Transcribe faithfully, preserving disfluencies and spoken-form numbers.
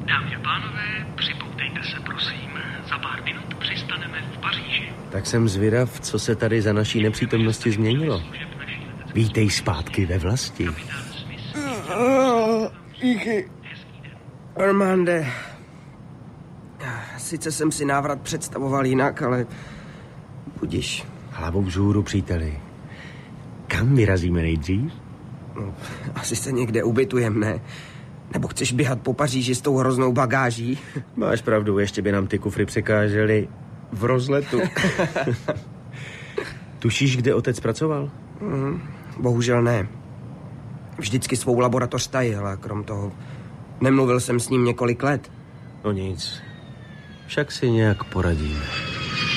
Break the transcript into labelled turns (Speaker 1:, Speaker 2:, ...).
Speaker 1: Dámy a pánové, připoutejte se, prosím. Za pár minut přistaneme v Paříži.
Speaker 2: Tak jsem zvědav, co se tady za naší nepřítomnosti změnilo. Vítej zpátky ve vlasti.
Speaker 3: Díky. Armande. Sice jsem si návrat představoval jinak, ale budiš.
Speaker 2: Hlavou vzhůru, příteli. Kam vyrazíme nejdřív?
Speaker 3: No, asi se někde ubytujem, ne? Nebo chceš běhat po Paříži s tou hroznou bagáží?
Speaker 2: Máš pravdu, ještě by nám ty kufry překážely v rozletu. Tušíš, kde otec pracoval?
Speaker 3: Mm, bohužel ne. Vždycky svou laboratoř tajil a krom toho nemluvil jsem s ním několik let.
Speaker 2: No nic. Však si nějak poradíme.